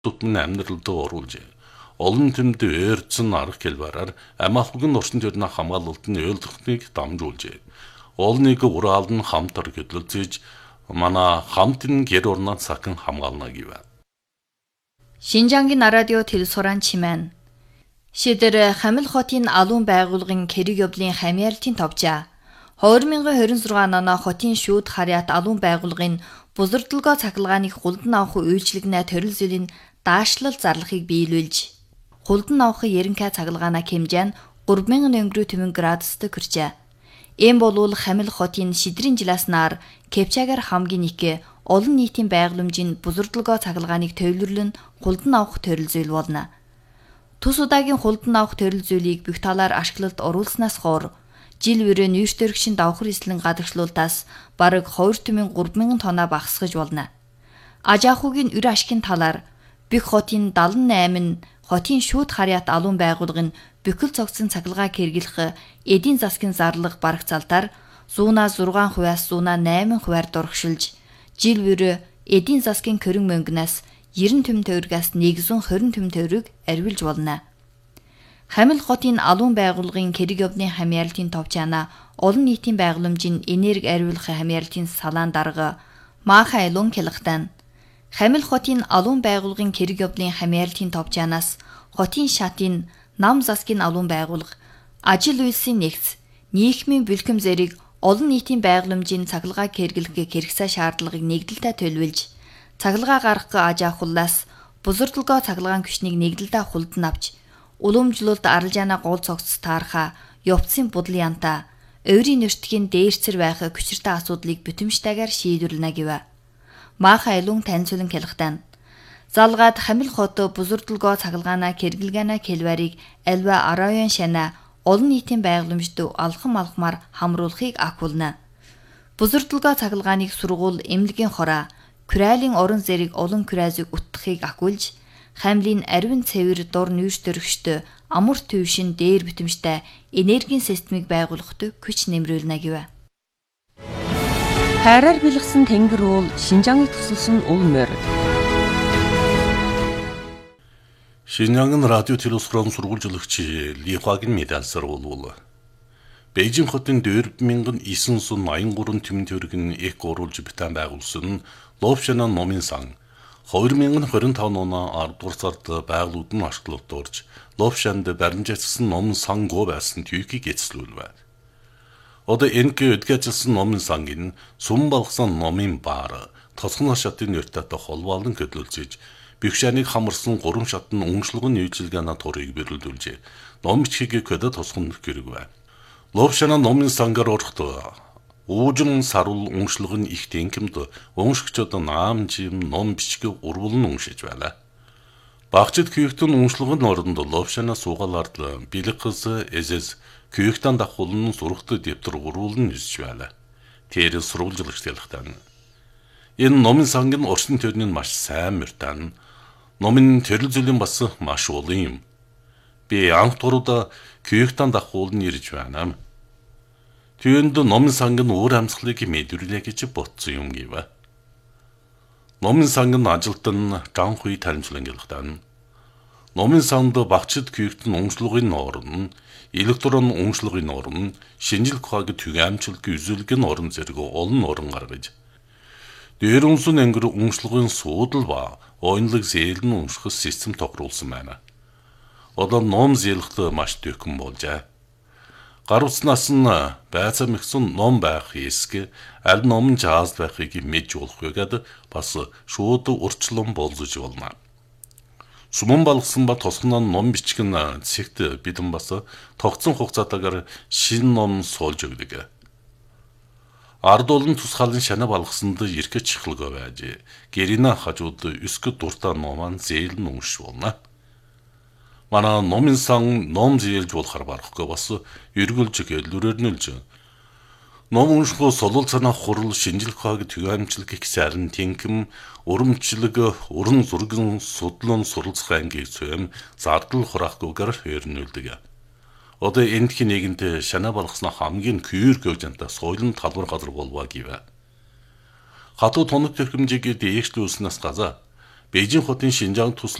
тутмын амьдралд оруулж олон түмэнд ойрцсон арга хэлбэрээр амиалгын орчин тойрны хамгаалалтын ойлгохныг дамжуулж олныг ураалн хамтар хөдөлгөж манай хамтын гэр орноо цахан хамгаална гэв. Шинжангийн радио телесуран чимэн шидэр Хамил хотын алуун байгууллагын Кэрэг явдлын хамьяалтын товчаа 2026 оны хотын шүүд харьяат алуун байгууллагын бузардлагоо цахилгааныг хулдан авах үйлчлэгнээ төрөл зүйлийн даашлал зарлахыг биелүүлж хулдан авах ерөнхий цахилгаанаа хэмжээ нь 3000 өнгөрөө төвөн градустай хүрчээ. Ийм болвол Хамил хотын шидрийн жиласнаар Кепчагаар хамгийн их олон нийтийн байгууламжийн бузардлагоо цахилгааныг төвлөрлөн хулдан авах төрөл зүйл болно. Тус удаагийн хулдан авах төрөл зүйлийг бүх талаар ашиглалд оруулснаас хойш жил бүрээ нүүрстөрөгшин давхар эслэн гадагшлуултаас бараг 2,3000 тонна багасгаж болно. Аж ахуйн үр ашигын талаар бүх хотын 78 хотын шүүд харьяат алуун байгууллагын бүхэл цогцсон цахилгааг хэрэглэх эдийн засгийн зарлага барагцаалтаар 106%-аас 108%-аар дургшилж жил бүрээ эдийн засгийн хөрөнгө мөнгнөөс 90 төм төгрөгөөс 120 төм төгрөг арвилж болно. Хамил хотын алуун байгууллагын Кэрэг явдлын хамьяалтын товчаана олон нийтийн байгууламжийн энерги арвилахын хамьяалтын салаан дарга Маха Илун хэлэхдээ Хамил хотын алуун байгууллагын Кэрэг явдлын хамьяалтын товчаанаас хотын шатын нам засгийн алуун байгууллага ажил үйлсийн нэгц нийгмийн бэлгэм зэрэг олон нийтийн байгууламжийн цахилгааг хэрэглэх хэрэгцээ шаардлагыг нэгдэлтэй төлөвлөж цахилгаа гаргах аж ахуйлаас бузардлагоо цахилгаан хүчнийг нэгдэлтэй хулдан авч уламжлалт аралжаана гол цогц таарха явцын будлын янта өөрийн нэртгийн дээрцэр байх хүчиртэй асуудлыг бүтэмжтэйгээр шийдвэрлэнэ гэв. Маха Илун танилцуулан хэлэхдээ залгаад Хамил хот бузардлагоо цахилгаанаа хэрэглэгээнэ хэлбэрийг альва арааян шана олон нийтийн байгууламжид алхам алхмаар хамруулахыг агуулна. Бузардлагоо цахилгааныг сургууль эмнэлгийн хороо Күрайлын орон зэрэг олон күрайзыг утгахыг агуулж Хамлын ариун цэвэр дур нүүрстөрөгчд амар төвшин дээр битэмжтэй энергийн системийг байгуулахад хүч нэмрүүлнэ гэв. Хайраар бэлгсэн тэнгэр уул Шинжаангыг тусалсан ул морь. Шинжаангын радио телесуран сургуульжлагч Лихагийн медальсаар болвол Бээжин хотын 4983 тэмэн төгрөгийн эк оруулж битэн байгуулсан Ловшана номын сан 2025 оны 10 дугаар сард байгууллагууд нь ашиглалт орж Ловшанд баримжаачсан номын сан гоо байсан түйхийг эцлүүлвэ. Одоо энэгээ өдгөөжсэн номын сангийн сүм балгасан номын баар тосгон шатын нэртэйтэй холбоолон хөдөлж бигшаныг хамарсан 3 шатны уншлагын нийлжилгээний турыг бэрэлдүүлж ном бичгийг көдө тосгон гэрэгвэ. Ловшана номын сангаар орохтой уужин сарул уншлаг нь их тэнкэмд уншигчдод наамжим ном бичгийг урвалн уншиж байла. Багчид күйхтэн уншлаг нь оронд Ловшана суугаалард бэлгэс эзэс күйхтэн дахуулн сурахт дэвтэр урвалн нисж байла. Тэр сурвалжлагч хэлэхдээ энэ номын санг нь орчин тойрны маш сайн мөртан номын төрөл зүйлийн бас маш олон юм. Би анх туруда күйхтэн дахуулн ирж байна. Түүнд номын санг нь өөр амьсгалыг мэдрүүлээ гэж бодсон юм гэв. Номын санг нь ажилтан Жанхуй танилцуулан гэлэхдээ номын санд багчид күйхтэн уншлагын орон, электрон уншлагын орон, шинжлэх ухааг түгээмжлэгийн үзүүлгийн орон зэрэг олон орон гаргаж дээр унсан ангир уншлагын суудал ба ойнлог зээлэн унших систем тохируулсан байна. Одоо ном зээлхт маш төвхөн болжээ. Гаруцнаас нь байцаа мэгсэн ном байх эсэг аль ном жааз байхыг мэдж болохгүй гэдэг бас шууд урчлан болзож болно. Суман балгсан ба тосгоноо ном бичих нь зэгт бидэн бас тогтсон хугацаатаагаар шинэ ном суулж өгдөг. Ард олон тусгаалын шана балгасанд ирэх чихлэг байж гэринэ хажууд өсгөд дуртай номан зээлэн уншиж болно. Манай номын сан ном зээлж болохар барахгүй бас эргүүлж гэлүрэрнэлж ном унших солол санаа хурал шинжлэх ухааг түгээмжлэх гисарын тэнхэм урамчлаг уран зургийн судлан суралцах ангийн цэм зардал хураахгүйгээр хөрнүүлдэг. Одоо эндх нэгэнд шана болгосноо хамгийн күйр гөвжэнтэй соёлын талбар газар болваа гэв. Хатуу тоног төхөмжийг дээшлүүлснээс газа Бээжин хотын Шинжаан